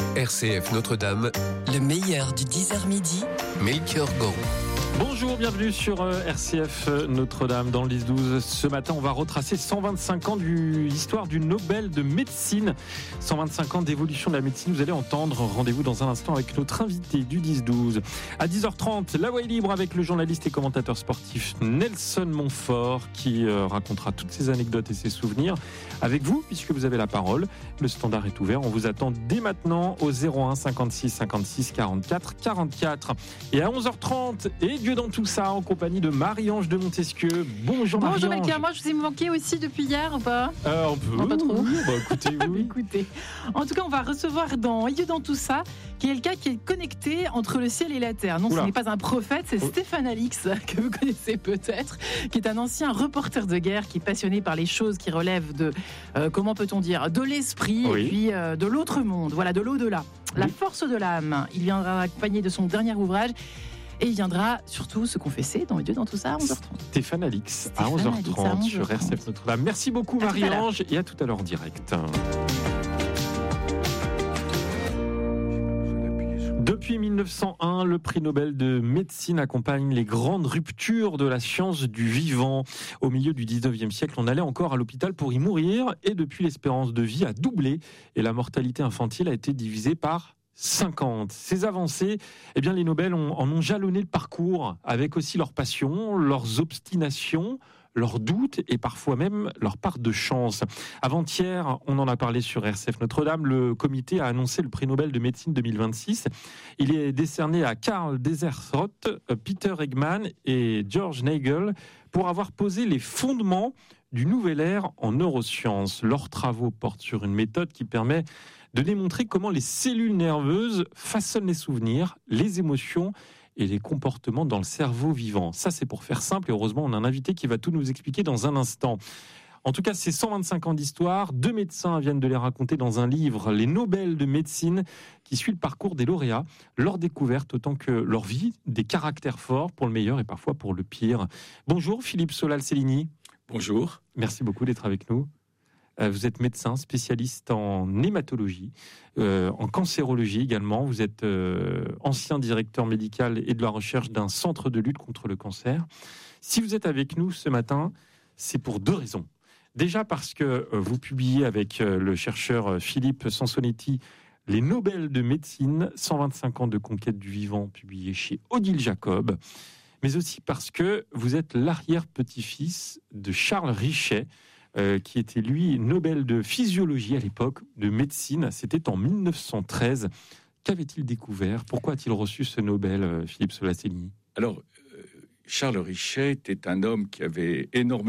RCF Notre-Dame, le meilleur du 10h midi, Melchior Gorou. Bonjour, bienvenue sur RCF Notre-Dame dans le 10-12. Ce matin, on va retracer 125 ans d'histoire du Nobel de médecine. 125 ans d'évolution de la médecine, vous allez entendre. Rendez-vous dans un instant avec notre invité du 10-12. À 10h30, la voix est libre avec le journaliste et commentateur sportif Nelson Montfort qui racontera toutes ses anecdotes et ses souvenirs avec vous, puisque vous avez la parole. Le standard est ouvert, on vous attend dès maintenant au 01 56 56 44 44. Et à 11h30, et Dieu dans tout ça, en compagnie de Marie-Ange de Montesquieu. Bonjour Marie-Ange. Bonjour Melchior, moi je vous ai manqué aussi depuis hier ou pas? On peut. Pas trop. Oui, écoutez, oui. Écoutez, en tout cas on va recevoir dans Dieu dans tout ça quelqu'un qui est connecté entre le ciel et la terre. Non, ce n'est pas un prophète, c'est Stéphane Alix, que vous connaissez peut-être, qui est un ancien reporter de guerre, qui est passionné par les choses qui relèvent de, comment peut-on dire, de l'esprit et puis de l'autre monde, voilà, de l'au-delà. La force de l'âme. Il viendra accompagné de son dernier ouvrage. Et il viendra surtout se confesser dans Dieu dans tout ça à 11h30. Stéphane Alix à 11h30 sur RCF Notre-Dame. Merci beaucoup Marie-Ange et à tout à l'heure en direct. Depuis 1901, le prix Nobel de médecine accompagne les grandes ruptures de la science du vivant. Au milieu du 19e siècle, on allait encore à l'hôpital pour y mourir et depuis l'espérance de vie a doublé et la mortalité infantile a été divisée par 50. Ces avancées, eh bien, les Nobel en ont jalonné le parcours avec aussi leur passion, leurs obstinations, leurs doutes et parfois même leur part de chance. Avant-hier, on en a parlé sur RCF Notre-Dame, le comité a annoncé le prix Nobel de médecine 2026. Il est décerné à Karl Desserthoff, Peter Eggman et George Nagel pour avoir posé les fondements du nouvel ère en neurosciences. Leurs travaux portent sur une méthode qui permet de démontrer comment les cellules nerveuses façonnent les souvenirs, les émotions et les comportements dans le cerveau vivant. Ça, c'est pour faire simple et heureusement, on a un invité qui va tout nous expliquer dans un instant. En tout cas, c'est 125 ans d'histoire. 2 médecins viennent de les raconter dans un livre, Les Nobel de médecine, qui suit le parcours des lauréats, leur découverte autant que leur vie, des caractères forts pour le meilleur et parfois pour le pire. Bonjour Philippe Solal-Cellini. Bonjour. Merci beaucoup d'être avec nous. Vous êtes médecin, spécialiste en hématologie, en cancérologie également. Vous êtes ancien directeur médical et de la recherche d'un centre de lutte contre le cancer. Si vous êtes avec nous ce matin, c'est pour 2 raisons. Déjà parce que vous publiez avec le chercheur Philippe Sansonetti Les Nobel de médecine, 125 ans de conquête du vivant, publié chez Odile Jacob. Mais aussi parce que vous êtes l'arrière-petit-fils de Charles Richet, qui était lui Nobel de physiologie à l'époque, de médecine. C'était en 1913. Qu'avait-il découvert? Pourquoi a-t-il reçu ce Nobel, Philippe Solal-Cellini? Alors, Charles Richet était un homme qui avait énormément